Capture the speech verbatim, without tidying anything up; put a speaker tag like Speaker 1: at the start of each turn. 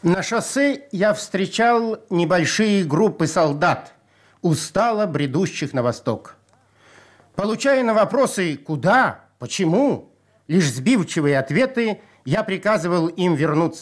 Speaker 1: На шоссе я встречал небольшие группы солдат, устало бредущих на восток. Получая на вопросы «куда?», «почему?», лишь сбивчивые ответы, я приказывал им вернуться.